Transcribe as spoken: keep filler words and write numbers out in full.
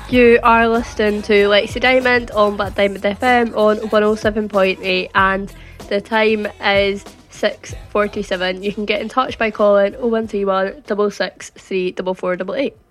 You are listening to Lexi Diamond on Black Diamond F M on one oh seven point eight, and the time is six forty-seven. You can get in touch by calling oh one three one, six six three, four four eight eight.